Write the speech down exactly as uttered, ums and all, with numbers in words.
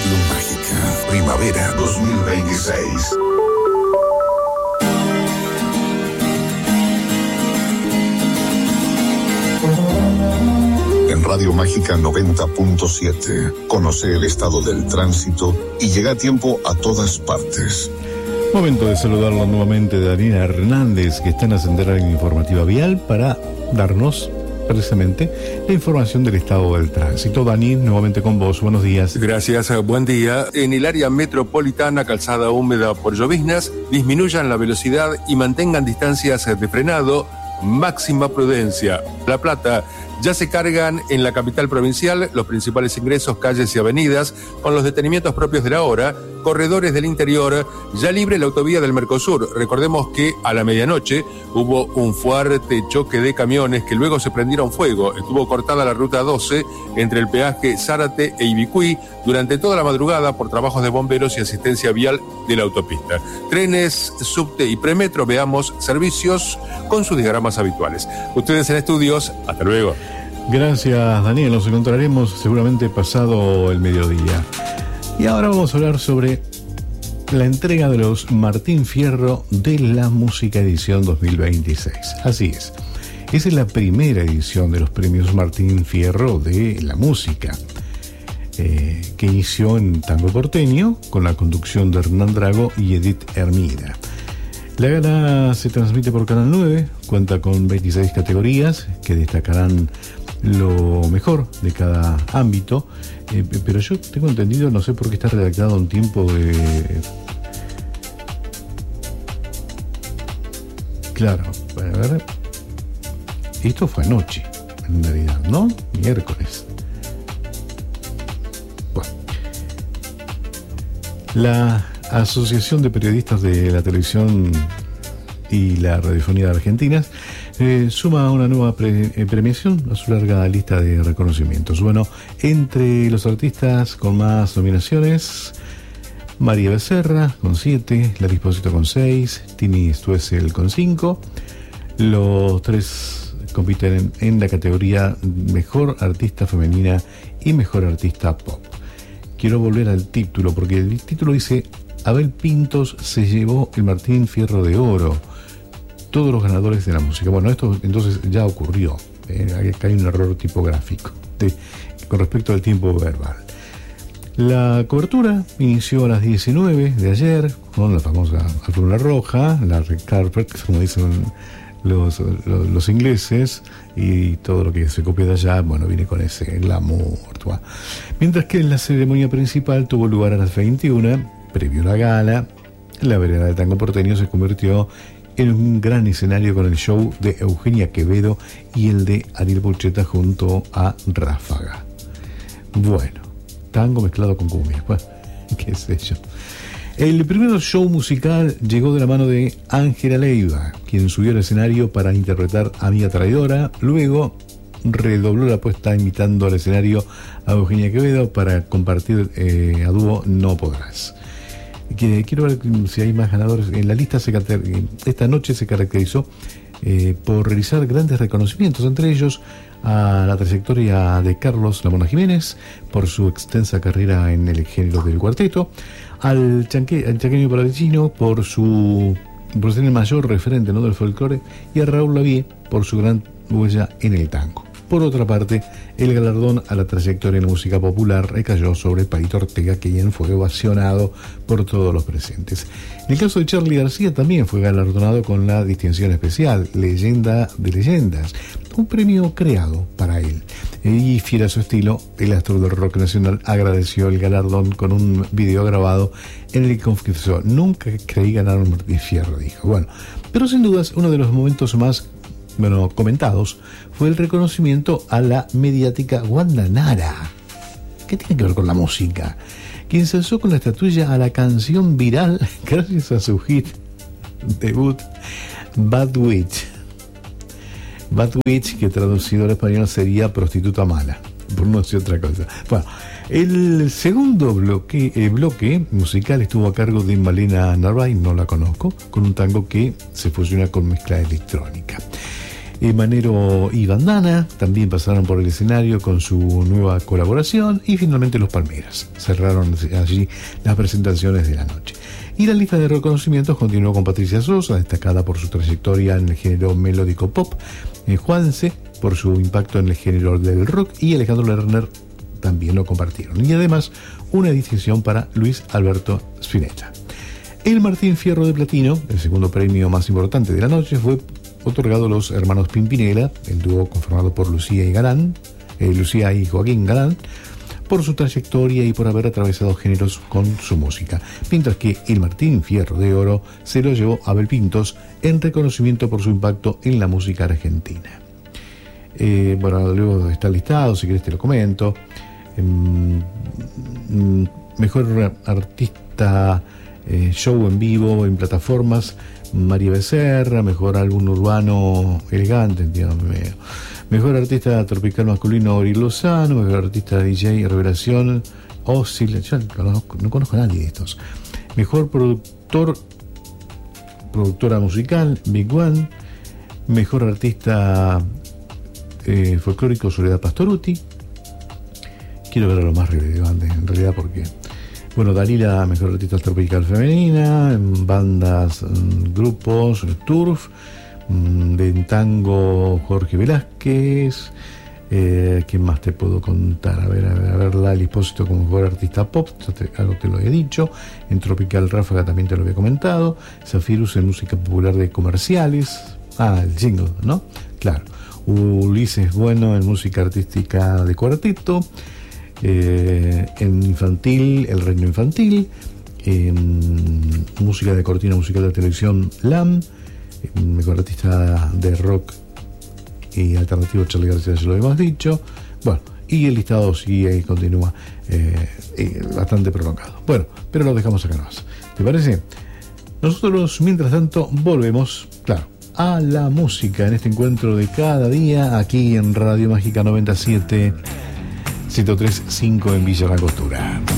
Radio Mágica, Primavera dos mil veintiséis. En Radio Mágica noventa punto siete, conoce el estado del tránsito y llega a tiempo a todas partes. Momento de saludarlo nuevamente, Daniela Hernández, que está en la central informativa vial para darnos precisamente la información del estado del tránsito. Dani, nuevamente con vos, buenos días. Gracias, buen día. En el área metropolitana, calzada húmeda por lloviznas, disminuyan la velocidad y mantengan distancias de frenado, máxima prudencia. La Plata, ya se cargan en la capital provincial los principales ingresos, calles y avenidas, con los detenimientos propios de la hora, corredores del interior, ya libre la autovía del Mercosur. Recordemos que a la medianoche hubo un fuerte choque de camiones que luego se prendieron fuego. Estuvo cortada la ruta doce entre el peaje Zárate e Ibicuí durante toda la madrugada por trabajos de bomberos y asistencia vial de la autopista. Trenes, subte y premetro, veamos servicios con sus diagramas habituales. Ustedes en estudios, hasta luego. Gracias, Daniel. Nos encontraremos seguramente pasado el mediodía. Y ahora vamos a hablar sobre la entrega de los Martín Fierro de la Música Edición dos mil veintiséis. Así es. Esa es la primera edición de los premios Martín Fierro de la música, eh, que inició en tango porteño con la conducción de Hernán Drago y Edith Hermida. La gala se transmite por Canal nueve, cuenta con veintiséis categorías que destacarán lo mejor de cada ámbito, eh, pero yo tengo entendido, no sé por qué está redactado un tiempo de... Claro, a ver, esto fue anoche, en realidad, ¿no? Miércoles. Bueno, la Asociación de Periodistas de la Televisión y la Radiofonía de Argentinas eh, suma una nueva pre- eh, premiación a su larga lista de reconocimientos. Bueno, entre los artistas con más nominaciones, María Becerra con siete, La Dispósito con seis, Tini Stoessel con cinco. Los tres compiten en, en la categoría Mejor Artista Femenina y Mejor Artista Pop. Quiero volver al título, porque el título dice: Abel Pintos se llevó el Martín Fierro de Oro. Todos los ganadores de la música. Bueno, esto entonces ya ocurrió. Eh, acá hay un error tipográfico de, con respecto al tiempo verbal. La cobertura inició a las diecinueve de ayer con la famosa alfombra roja, la red carpet, como dicen los, los, los ingleses, y todo lo que se copia de allá, bueno, viene con ese glamour. Mientras que la ceremonia principal tuvo lugar a las veintiuna, previo a la gala, la vereda de tango porteño se convirtió en un gran escenario con el show de Eugenia Quevedo y el de Ariel Bucheta junto a Ráfaga. Bueno, tango mezclado con cumbia, bueno, qué sé yo. El primer show musical llegó de la mano de Ángela Leiva, quien subió al escenario para interpretar Amiga Traidora. Luego redobló la apuesta invitando al escenario a Eugenia Quevedo para compartir eh, a dúo No Podrás. Que quiero ver si hay más ganadores. En la lista se, esta noche se caracterizó eh, por realizar grandes reconocimientos, entre ellos a la trayectoria de Carlos La Mona Jiménez por su extensa carrera en el género del cuarteto, al, chanque, al chaqueño palavecino por su por ser el mayor referente, ¿no?, del folclore, y a Raúl Lavie por su gran huella en el tango. Por otra parte, el galardón a la trayectoria en la música popular recayó sobre Palito Ortega, quien fue ovacionado por todos los presentes. En el caso de Charly García también fue galardonado con la distinción especial Leyenda de Leyendas, un premio creado para él. Y fiel a su estilo, el astro del rock nacional agradeció el galardón con un video grabado en el que confesó: nunca creí ganar un Martín Fierro, dijo. Bueno, pero sin dudas uno de los momentos más bueno, comentados fue el reconocimiento a la mediática Wanda Nara. ¿Qué tiene que ver con la música? Quien se alzó con la estatuilla a la canción viral gracias a su hit debut Bad Witch. Bad Witch, que traducido al español sería prostituta mala, por no decir otra cosa. Bueno, el segundo bloque, eh, bloque musical estuvo a cargo de Malena Narváez, no la conozco, con un tango que se fusiona con mezcla electrónica. Manero y Bandana también pasaron por el escenario con su nueva colaboración, y finalmente Los Palmeras cerraron allí las presentaciones de la noche. Y la lista de reconocimientos continuó con Patricia Sosa, destacada por su trayectoria en el género melódico pop, en Juanse por su impacto en el género del rock, y Alejandro Lerner también lo compartieron. Y además una distinción para Luis Alberto Spinetta. El Martín Fierro de Platino, el segundo premio más importante de la noche, fue otorgado a los hermanos Pimpinela, el dúo conformado por Lucía y Galán, eh, Lucía y Joaquín Galán, por su trayectoria y por haber atravesado géneros con su música, mientras que el Martín Fierro de Oro se lo llevó Abel Pintos en reconocimiento por su impacto en la música argentina. Eh, bueno, luego está listado, si querés te lo comento. Eh, mejor artista eh, show en vivo en plataformas, María Becerra. Mejor álbum urbano elegante, Dios mío. Mejor artista tropical masculino, Ori Lozano. Mejor artista D J Revelación, Osil. Yo no, no conozco a nadie de estos. Mejor productor, productora musical, Big One. Mejor artista eh, folclórico, Soledad Pastoruti. Quiero ver a lo más relevante en realidad, porque bueno, Dalila, mejor artista tropical femenina, en bandas, en grupos, en Turf, de tango, Jorge Velázquez. Eh, ¿Quién más te puedo contar? A ver, a ver, a ver, Lali Espósito como mejor artista pop, te, algo te lo he dicho. En Tropical Ráfaga también te lo había comentado. Zafirus en música popular de comerciales. Ah, el jingle, ¿no? Claro. Ulises Bueno en música artística de cuarteto. Eh, en infantil, El Reino Infantil. En música de cortina musical de televisión, Lam. Mejor artista de rock y alternativo, Charly García, ya lo hemos dicho. Bueno, y el listado sigue y continúa eh, eh, bastante prolongado. Bueno, pero lo dejamos acá nomás. ¿Te parece? Nosotros, mientras tanto, volvemos, claro, a la música en este encuentro de cada día aquí en Radio Mágica noventa y siete, ciento tres punto cinco en Villa La Costura.